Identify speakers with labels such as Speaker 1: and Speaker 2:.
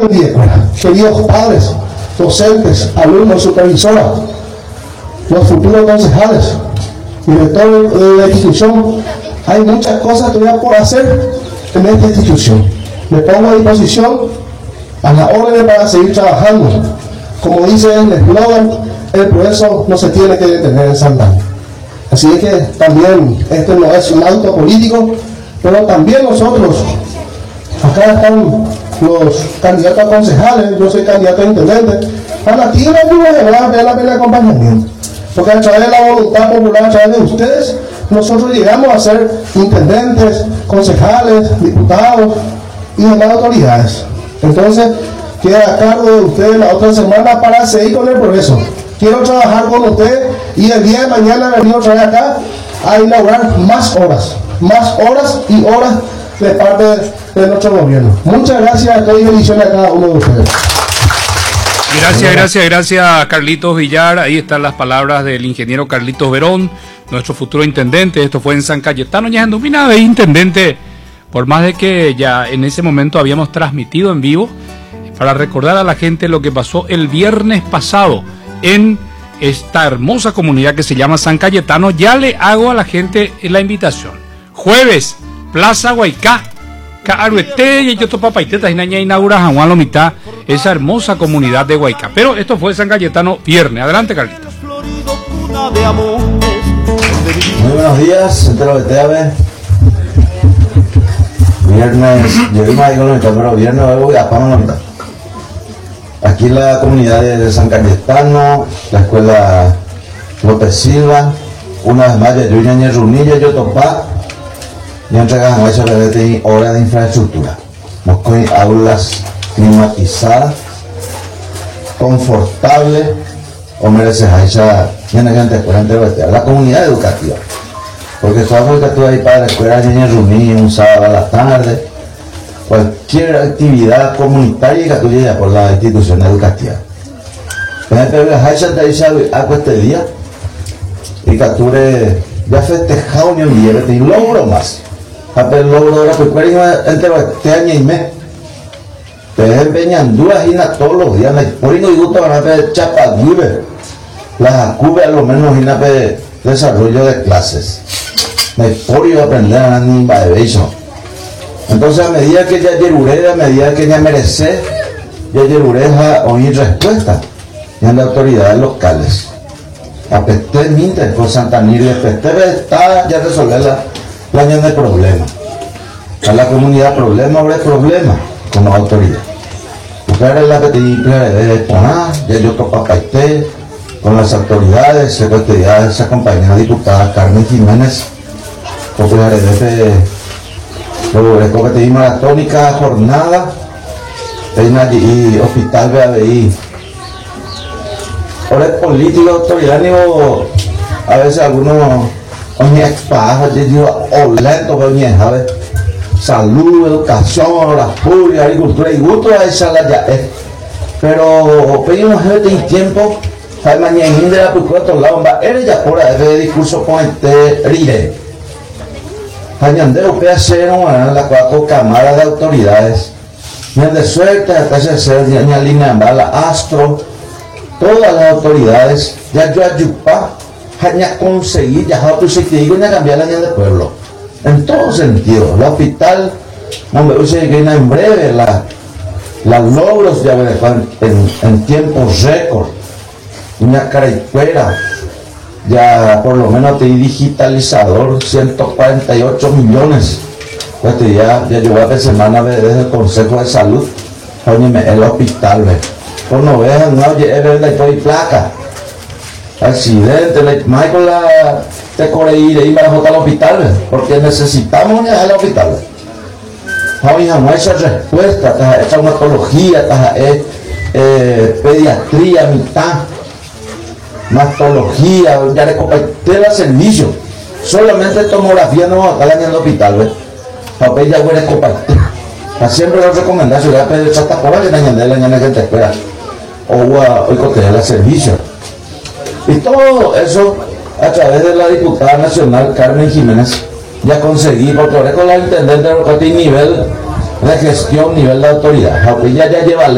Speaker 1: queridos padres, docentes, alumnos, supervisoras, los futuros concejales, director de la institución, hay muchas cosas todavía por hacer en esta institución. Me pongo a disposición a la orden para seguir trabajando. Como dice el eslogan, el progreso no se tiene que detener en Santa Ana. Así es que también este no es un acto político, pero también nosotros, acá están los candidatos a concejales, yo soy candidato a intendente, para ti la pena de acompañamiento, porque a través de la voluntad popular, a través de ustedes, nosotros llegamos a ser intendentes, concejales, diputados y demás autoridades. Entonces, queda a cargo de ustedes la otra semana para seguir con el progreso. Quiero trabajar con usted y el día de mañana venir otra vez acá a inaugurar más horas y horas de parte de nuestro gobierno. Muchas gracias a todos y bendiciones a cada uno de ustedes.
Speaker 2: Gracias Carlitos Villar. Ahí están las palabras del ingeniero Carlitos Verón, nuestro futuro intendente. Esto fue en San Cayetano, ya nominado de intendente, por más de que ya en ese momento habíamos transmitido en vivo, para recordar a la gente lo que pasó el viernes pasado en esta hermosa comunidad que se llama San Cayetano. Ya le hago a la gente la invitación. Jueves, Plaza Huaycá, Caruete y yo topa paiteta y naña inaugura Juan Lomitá, esa hermosa comunidad de Huaycá. Pero esto fue San Cayetano viernes. Adelante, Carlitos.
Speaker 3: Muy buenos días, entero de TV. Viernes, llegamos ahí con Lomitá, pero viernes voy a Pama Lomitá. Aquí en la comunidad de San Cayetano, la escuela López Silva, una vez más de Yuñañez Runilla, yo topa, y entregan a esa obra de infraestructura. Nos con aulas climatizadas, confortables, o mereces a esa gente la comunidad educativa. Porque toda la educativa ahí para la escuela Yuñañez Runilla, un sábado a la tarde, cualquier actividad comunitaria que tú llegas por la institución educativa. Pero este día y capture ya festejado ni un día y logro más. Pero logro de la cualquier entre este año y mes. Te empeñan duras y todos los días. Por eso gusto van a ver chapadure. Las acube a lo menos y de desarrollo de clases. Me por aprender a nimba de beso. Entonces, a medida que ya yeruré, a medida que ya merece, ya yeruré a oír respuesta de las autoridades locales. Apesté minte con Santa Nirle, apesté está ya resolver la año de problema. A la comunidad problema con la autoridad. Porque era la que te de poner, ya yo topa paité con las autoridades, secretaría esa compañera diputada Carmen Jiménez, porque la luego que te dimos la tónica jornada en allí hospital BABI. Ahora es político, autoridad, a veces algunos expajas, salud, educación, la pública, agricultura y gusto a esa la ya es. Pero pedimos en tiempo, hay mañana de la procura de lados, eres ya por ese discurso con este rire. Hañandeo puede hacer la cuatro cámaras de autoridades. De suerte, hasta ser ni línea bala, Astro, todas las autoridades, ya yo ayupa, ya conseguir, ya tu se digo, ya cambiar la línea de pueblo. En todo sentido, el hospital, hombre, se viene en breve, las logros ya en tiempos récord, una caraicuera. Ya por lo menos te digitalizador 148 millones. Pues ya llegó a semana desde el Consejo de Salud. Oye, el hospital, ve. Pues no vean, no, hay placa. Accidente, más con la te correí de ir a al hospital, ve. Porque necesitamos ir al hospital. Oye, no esa respuesta, esa hematología, pediatría, mitad. Mastología, ya le comparté el servicio. Solamente tomografía no va a estar en el hospital, ¿ves? Papel ya voy a compartir. Siempre lo recomendación, si le voy a pedir esta por que tengan de la mañana que te espera. O cotear el servicio. Y todo eso a través de la diputada nacional Carmen Jiménez ya conseguí, porque ahora con la intendente de nivel de gestión, nivel de autoridad. Ya lleva